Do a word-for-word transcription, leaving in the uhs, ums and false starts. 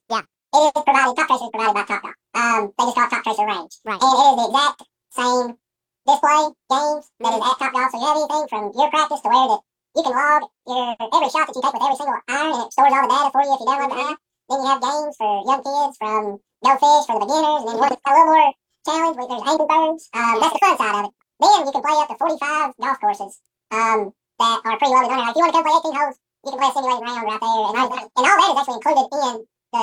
Yeah. It is provided, Top Tracer is provided by TopDoc. Um, they just call it Top Tracer Range. Right. And it is the exact same display games that is at TopDoc. So you have anything from your practice to where that you can log your every shot that you take with every single iron, and it stores all the data for you if you download the app. Then you have games for young kids from Go Fish for the beginners, and then one that's got a little more challenge. With, there's Angry Birds. Um, that's the fun side of it. Then you can play up to forty-five golf courses um, that are preloaded on there. Like if you want to come play eighteen holes, you can play a simulated round right there, and all, and all that is actually included in